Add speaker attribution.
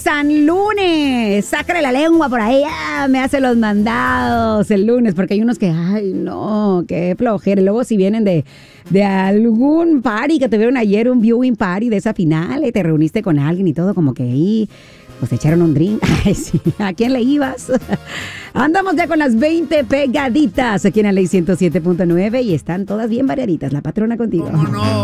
Speaker 1: San Lunes. Sácale la lengua por ahí. Me hace los mandados el lunes, porque hay unos que, ay, no, qué flojera. Y luego si vienen de algún party que tuvieron ayer, un viewing party de esa final, y te reuniste con alguien y todo, como que ahí, pues echaron un drink. Ay, sí, ¿a quién le ibas? Andamos ya con las 20 pegaditas aquí en la Ley 107.9 y están todas bien variaditas. La patrona contigo.
Speaker 2: ¿Cómo no?